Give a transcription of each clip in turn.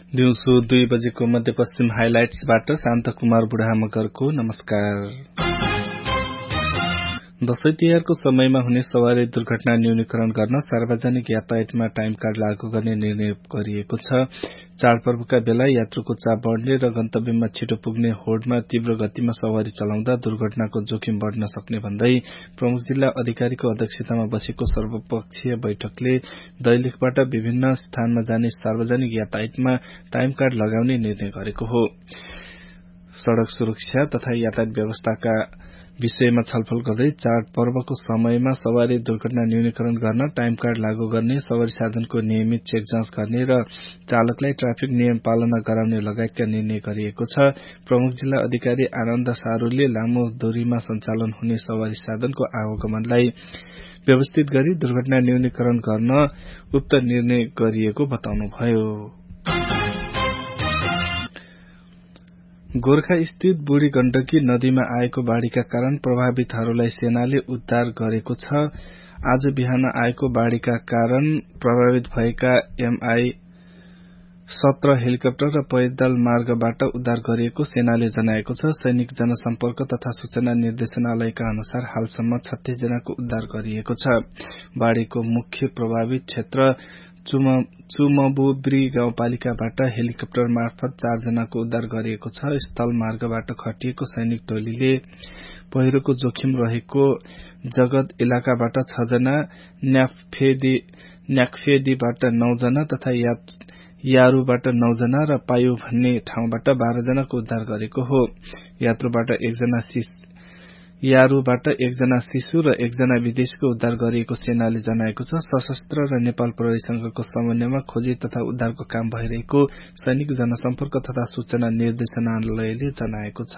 दिउँसो 2 बजेको मध्यपश्चिम हाइलाइट्सबाट शान्त कुमार बुढा मगरको नमस्कार। दशैं तिहारको समयमा हुने सवारी दुर्घटना न्यूनीकरण गर्न सार्वजनिक यातायातमा टाइम कार्ड लागू गर्ने निर्णय गरिएको छ। चाडपर्वका बेला यात्रुको चाप बढ़ने र गन्तव्यमा छिटो पुग्ने होडमा तीव्र गतिमा सवारी चलाउँदा दुर्घटनाको जोखिम बढ़न सक्ने भन्दै प्रमुख जिल्ला अधिकारीको अध्यक्षतामा बसेको सर्वपक्षीय बैठकले दैलेखबाट विभिन्न स्थानमा जाने सार्वजनिक यातायातमा टाइम कार्ड लगाउने निर्णय गरेको हो। सड़क सुरक्षा तथा यातायात व्यवस्थाका विषयमा छलफल गर्दै चाडपर्वको समयमा सवारी दुर्घटना न्यूनीकरण गर्न टाइम कार्ड लागू गर्ने, सवारी साधनको नियमित चेक जाँच गर्ने र चालकलाई ट्राफिक नियम पालना गराउने लगायतका निर्णय गरिएको छ। प्रमुख जिल्ला अधिकारी आनन्द सारूले लामो दूरीमा सञ्चालन हुने सवारी साधनको आवागमनलाई व्यवस्थित गरी दुर्घटना न्यूनीकरण गर्न उक्त निर्णय गरिएको बताउनुभयो। गोरखा स्थित बुढी गण्डकी नदीमा आएको बाढ़ीका कारण प्रभावितहरूलाई सेनाले उद्धार गरेको छ। आज बिहान आएको बाढ़ीका कारण प्रभावित भएका MI-17 हेलिकप्टर र पैदल मार्गबाट उद्धार गरिएको सेनाले जनाएको छ। सैनिक जनसम्पर्क तथा सूचना निर्देशनालयका अनुसार हालसम्म 36 जनाको उद्धार गरिएको छ। बाढ़ीको मुख्य प्रभावित क्षेत्र चुमबुब्री गाउँपालिकाबाट हेलिकप्टर मार्फत 4 जनाको उद्धार गरिएको छ। स्थल मार्गबाट खटिएको सैनिक टोलीले पहिरोको जोखिम रहेको जगत इलाकाबाट 6 जना, न्याक्फेदीबाट 9 जना तथा यारूबाट 9 जना र पायु भन्ने ठाउँबाट 12 जनाको उद्धार गरेको हो। यारूबाट 1 जना शिशु र 1 जना विदेशीको उद्धार गरिएको सेनाले जनाएको छ। सशस्त्र र नेपाल प्रहरीसँगको समन्वयमा खोजी तथा उद्धारको काम भइरहेको सैनिक जनसम्पर्क तथा सूचना निर्देशनालयले जनाएको छ।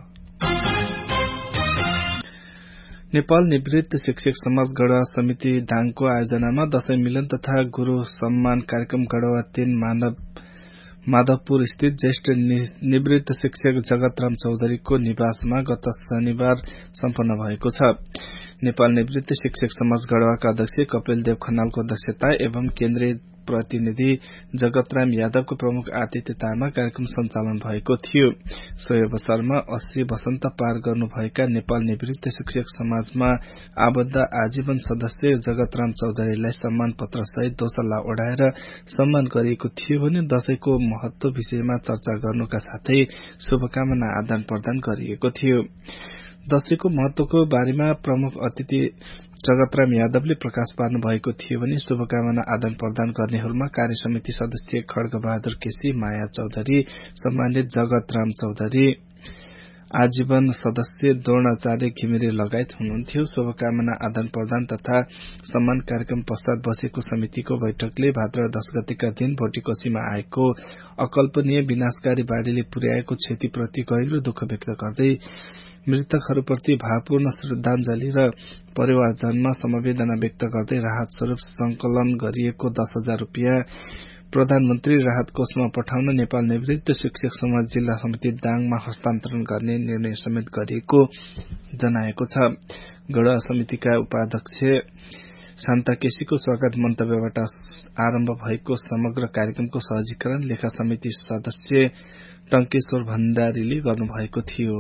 नेपाल निवृत्त शिक्षक समाज गढ़वा समिति दाङको आयोजनामा दशैं मिलन तथा गुरू सम्मान कार्यक्रम गढ़वा 3 माधवपुर स्थित ज्येष्ठ निवृत्त शिक्षक जगतराम चौधरीको निवासमा गत शनिबार सम्पन्न भएको छ। नेपाल निवृत्त शिक्षक समाज गढ़वाका अध्यक्ष कपिल देव खनालको अध्यक्षता एवं केन्द्रीय प्रतिनिधि जगतराम यादवको प्रमुख आतिथ्यतामा कार्यक्रम सञ्चालन भएको थियो। 100 अवसरमा 80 वसन्त पार गर्नुभएका नेपाल निवृत्त शिक्षक समाजमा आबद्ध आजीवन सदस्य जगतराम चौधरीलाई सम्मान पत्र सहित दोसल्ला ओढाएर सम्मान गरिएको थियो भने दशैंको महत्व विषयमा चर्चा गर्नुका साथै शुभकामना आदान प्रदान गरिएको थियो। दशैंको महत्वको बारेमा प्रमुख अतिथि जगतराम यादवले प्रकाश पार्नु भएको थियो भने शुभकामना आदान प्रदान गर्नेहरूमा कार्य समिति सदस्य खड्ग बहादुर केसी, माया चौधरी, सम्मानित जगतराम चौधरी, आजीवन सदस्य द्रोणाचार्य घिमिरे लगायत हुनुहुन्थ्यो। शुभकामना आदान प्रदान तथा सम्मान कार्यक्रम पश्चात बसेको समितिको बैठकले भाद्र 10 गतेका दिन भोटिकोशीमा आएको अकल्पनीय विनाशकारी बाढ़ीले पुर्याएको क्षतिप्रति गहिरो दुःख व्यक्त गर्दै मृतकहरूप्रति भावपूर्ण श्रद्धाञ्जली र परिवारजनमा समवेदना व्यक्त गर्दै राहत स्वरूप संकलन गरिएको 10,000 रुपियाँ प्रधानमन्त्री राहत कोषमा पठाउन नेपाल निवृत्त शिक्षक समाज जिल्ला समिति दाङमा हस्तान्तरण गर्ने निर्णय समेत गरिएको जनाएको छ। गढ़वा समितिका उपाध्यक्ष शान्ता केसीको स्वागत मन्तव्यबाट आरम्भ भएको समग्र कार्यक्रमको सहजीकरण लेखा समिति सदस्य टंकेश्वर भण्डारीले गर्नुभएको थियो।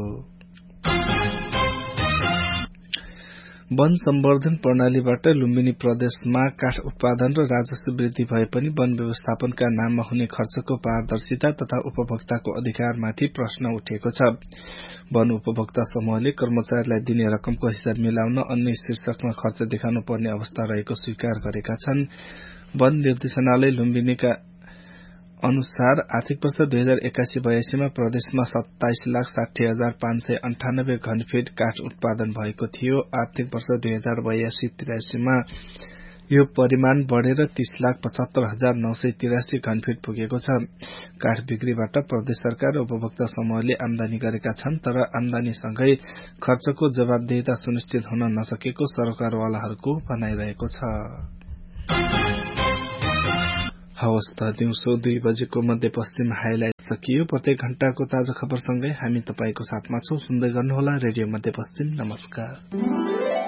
वन सम्वर्धन प्रणालीबाट लुम्बिनी प्रदेशमा काठ उत्पादन र राजस्व वृद्धि भए पनि वन व्यवस्थापनका नाममा हुने खर्चको पारदर्शिता तथा उपभोक्ताको अधिकारमाथि प्रश्न उठेको छ। वन उपभोक्ता समूहले कर्मचारीलाई दिने रकमको हिसाब मिलाउन अन्य शीर्षकमा खर्च देखाउनु पर्ने अवस्था रहेको स्वीकार गरेका छन्। वन निर्देशनालय लुम्बिनीका अनुसार आर्थिक वर्ष 2081-82 मा प्रदेशमा 27,60,598 घनफीट काठ उत्पादन भएको थियो। आर्थिक वर्ष 2082-83 मा यो परिमाण बढ़ेर 30,75,983 घनफीट पुगेको छ। काठ बिक्रीबाट प्रदेश सरकार र उपभोक्ता समूहले आमदानी गरेका छन्, तर आमदानीसँगै खर्चको जवाबदेहिता सुनिश्चित हुन नसकेको सरकारवालाहरूको भनाइरहेको छ। हवस् त दिउँसो 2 बजेको मध्यपश्चिम हाइलाइट सकियो। प्रत्येक घण्टाको ताजा खबरसँगै हामी तपाईको साथमा छौं। सुन्दै गर्नुहोला रेडियो मध्यपश्चिम। नमस्कार।